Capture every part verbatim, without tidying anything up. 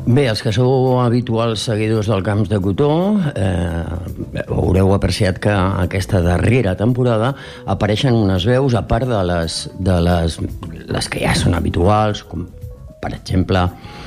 Bé, els que sou habituals seguidors del Camps de Cotó eh, haureu apreciat que aquesta darrera temporada apareixen unes veus, a part de les, de les, les que ja són habituals, com per exemple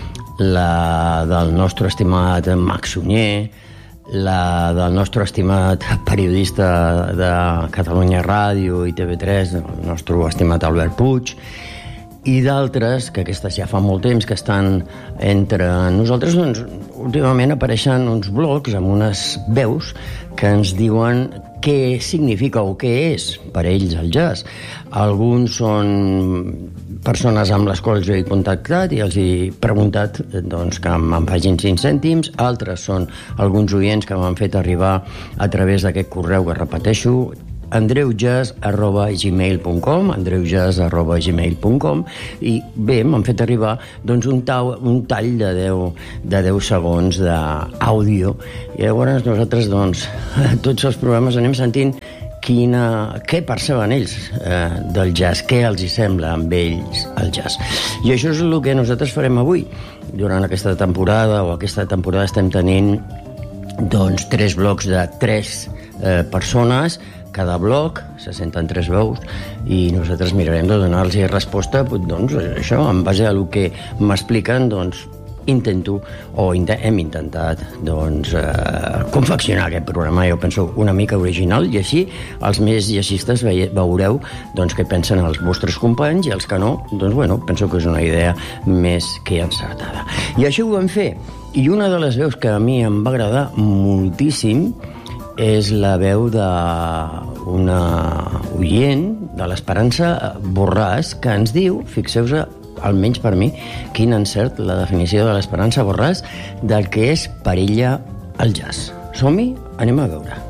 la del nostre estimat Max Sunyer, la del nostre estimat periodista de Catalunya Ràdio i T V tres, el nostre estimat Albert Puig, i d'altres, que aquestes ja fa molt temps que estan entre nosaltres. Doncs últimament apareixen uns blogs amb unes veus que ens diuen què significa o què és per ells el jazz. Alguns són persones amb les quals jo he contactat i els he preguntat doncs, que me'n facin cinc cèntims. Altres són alguns oients que m'han fet arribar a través d'aquest correu que repeteixo, andreujazz arroba gmail punt com, andreujazz arroba gmail punt com, i bé, m'han fet arribar doncs, un, tau, un tall de deu, de deu segons d'àudio, i llavors nosaltres doncs, tots els programes anem sentint quina, què perceben ells eh, del jazz, què els hi sembla amb ells el jazz. I això és el que nosaltres farem avui. Durant aquesta temporada, o aquesta temporada estem tenint doncs, tres blocs de tres eh, persones. Cada bloc se senten tres veus i nosaltres mirarem de donar-los resposta, doncs, això, en base a el que m'expliquen, doncs, intento, o int hem intentat, doncs, eh, confeccionar aquest programa, jo penso, una mica original, i així els més jazzistes veureu, doncs, què pensen els vostres companys, i els que no, doncs, bueno, penso que és una idea més que encertada. I això ho vam fer, i una de les veus que a mi em va agradar moltíssim és la veu d'una oient de l'Esperança Borràs, que ens diu, fixeu-vos, almenys per mi, quin encert la definició de l'Esperança Borràs del que és per ella el jazz. Som-hi? Anem a veure.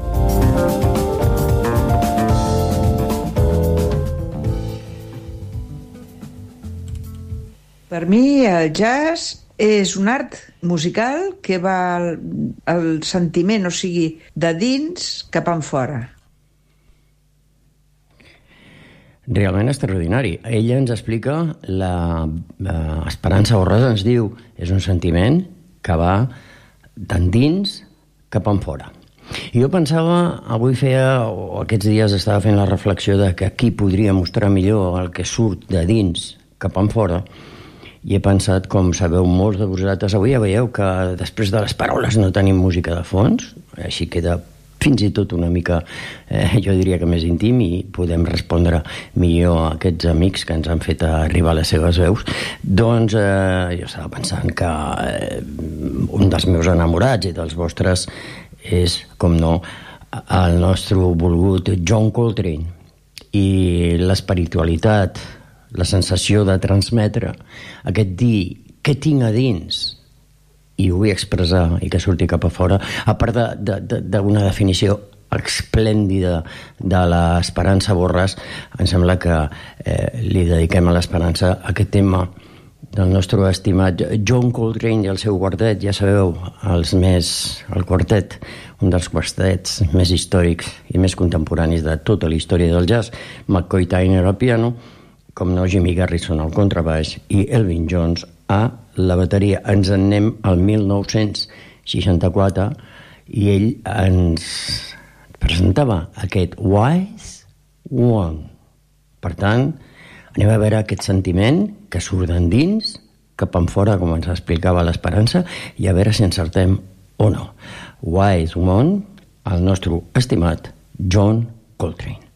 Per mi el jazz és un art musical que va al, al sentiment, o sigui, de dins cap enfora. Realment extraordinari. Ella ens explica, la, la Esperança Borràs ens diu, és un sentiment que va d'endins cap enfora. I jo pensava, avui feia, o aquests dies estava fent la reflexió de que qui podria mostrar millor el que surt de dins cap enfora, i he pensat, com sabeu molts de vosaltres, avui ja veieu que després de les paraules no tenim música de fons, així queda fins i tot una mica, eh, jo diria que més íntim, i podem respondre millor a aquests amics que ens han fet arribar les seves veus. Doncs eh, jo estava pensant que eh, un dels meus enamorats i dels vostres és, com no, el nostre volgut John Coltrane, i l'espiritualitat, la sensació de transmetre aquest dir què tinc a dins i ho vull expressar i que surti cap a fora, a part d'una de, de, de definició esplèndida de l'Esperança Borràs, em sembla que eh, li dediquem a l'Esperança aquest tema del nostre estimat John Coltrane i el seu quartet. Ja sabeu, els més, el quartet, un dels quartets més històrics i més contemporanis de tota la història del jazz, McCoy Tyner al piano, com no, Jimmy Garrison al contrabaix i Elvin Jones a la bateria. Ens en anem al mil nou-cents seixanta-quatre i ell ens presentava aquest Wise One. Per tant, anem a veure aquest sentiment que surt d'endins cap enfora, com ens explicava l'Esperança, i a veure si encertem o no. Wise One, el nostre estimat John Coltrane.